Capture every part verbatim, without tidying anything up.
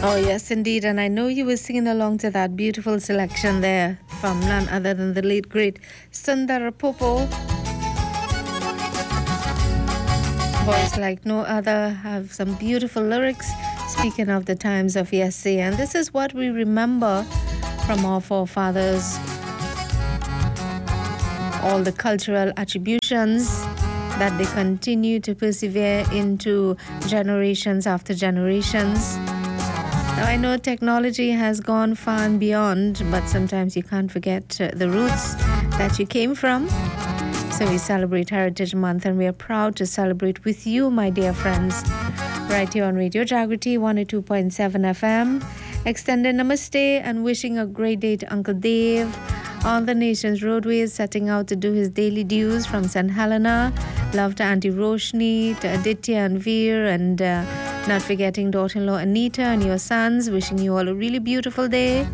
Oh, yes, indeed. And I know you were singing along to that beautiful selection there from none other than the late, great Sundar Popo. Voice like no other, have some beautiful lyrics. Speaking of the times of yesterday, and this is what we remember from our forefathers. All the cultural attributions that they continue to persevere into generations after generations. Now, I know technology has gone far and beyond, but sometimes you can't forget uh, the roots that you came from. So we celebrate Heritage Month, and we are proud to celebrate with you, my dear friends, right here on Radio Jagriti one oh two point seven F M. Extending namaste and wishing a great day to Uncle Dave on the nation's roadways, setting out to do his daily dues from Saint Helena. Love to Auntie Roshni, to Aditya and Veer, and uh, not forgetting daughter-in-law Anita and your sons. Wishing you all a really beautiful day.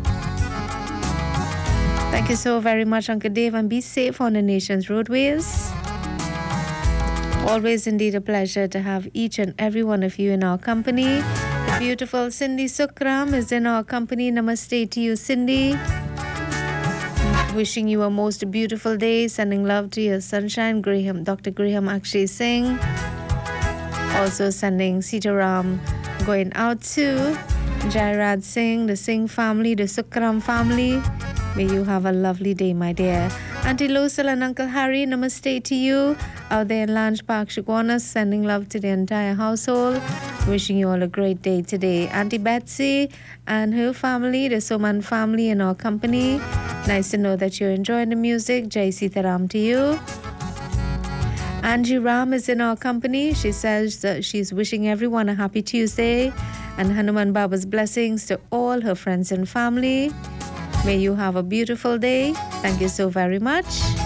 Thank you so very much, Uncle Dave, and be safe on the nation's roadways. Always indeed a pleasure to have each and every one of you in our company. The beautiful Cindy Sukram is in our company. Namaste to you, Cindy. Wishing you a most beautiful day. Sending love to your sunshine, Graham, Doctor Graham Akshay Singh. Also sending Sitaram going out to Jairad Singh, the Singh family, the Sukram family. May you have a lovely day, my dear. Auntie Losal and Uncle Harry, namaste to you. Out there in Lange Park, Shigwanas, sending love to the entire household. Wishing you all a great day today. Auntie Betsy and her family, the Soman family in our company. Nice to know that you're enjoying the music. Jai Sitaram to you. Angie Ram is in our company. She says that she's wishing everyone a happy Tuesday and Hanuman Baba's blessings to all her friends and family. May you have a beautiful day. Thank you so very much.